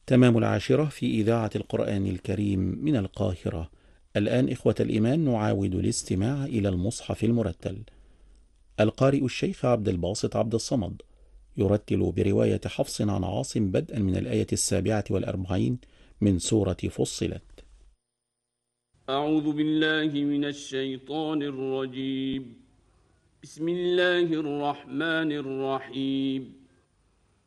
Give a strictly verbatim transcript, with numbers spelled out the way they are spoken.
تمام العاشرة في إذاعة القرآن الكريم من القاهرة. الآن إخوة الإيمان نعاود الاستماع إلى المصحف المرتل. القارئ الشيخ عبد الباسط عبد الصمد يرتل برواية حفص عن عاصم بدءا من الآية السابعة والأربعين من سورة فصلت. أعوذ بالله من الشيطان الرجيم. بسم الله الرحمن الرحيم.